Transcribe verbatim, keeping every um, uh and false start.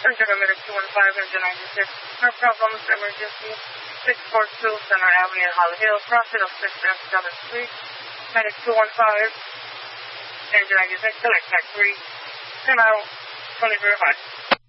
Central Medic two one five, engine ninety-six. No problems, emergency. six four two Center Avenue, Holly Hill, crossing of sixth and seventh Street. Medic two one five, engine ninety-six, select track three. ten out, twenty very much.